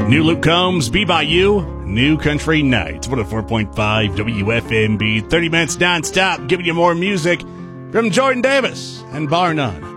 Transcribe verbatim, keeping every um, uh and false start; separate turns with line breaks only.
New Luke Combs, Be By You, New Country Nights, one oh four point five W F M B, thirty minutes nonstop, giving you more music from Jordan Davis and bar none,